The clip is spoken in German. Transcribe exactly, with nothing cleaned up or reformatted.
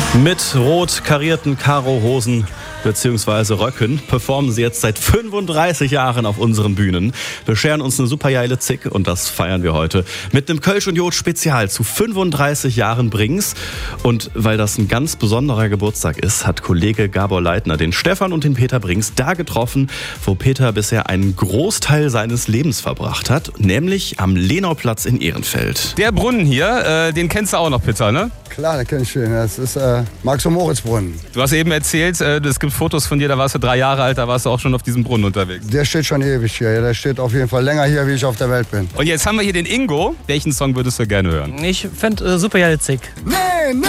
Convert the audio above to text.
Mit rot karierten Karo-Hosen bzw. Röcken performen sie jetzt seit fünfunddreißig Jahren auf unseren Bühnen, bescheren uns eine super geile Zick und das feiern wir heute mit einem Kölsch und Jod Spezial zu fünfunddreißig Jahren Brings. Und weil das ein ganz besonderer Geburtstag ist, hat Kollege Gabor Leitner den Stefan und den Peter Brings da getroffen, wo Peter bisher einen Großteil seines Lebens verbracht hat, nämlich am Lenauplatz in Ehrenfeld. Der Brunnen hier, äh, den kennst du auch noch, Peter, ne? Klar, den kenn ich schön. Das ist äh, Max-und-Moritz-Brunnen. Du hast eben erzählt, äh, es gibt Fotos von dir, da warst du drei Jahre alt, da warst du auch schon auf diesem Brunnen unterwegs. Der steht schon ewig hier. Der steht auf jeden Fall länger hier, wie ich auf der Welt bin. Und jetzt haben wir hier den Ingo. Welchen Song würdest du gerne hören? Ich fände äh, super geil Zick. Nee, nee,